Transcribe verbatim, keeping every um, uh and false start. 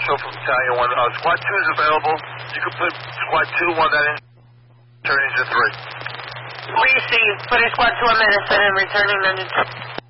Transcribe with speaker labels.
Speaker 1: Marshall from Battalion one. Uh, squad two is available. You can put squad two on that and turn into three.
Speaker 2: Receive. Putting squad two on medicine and returning engine two.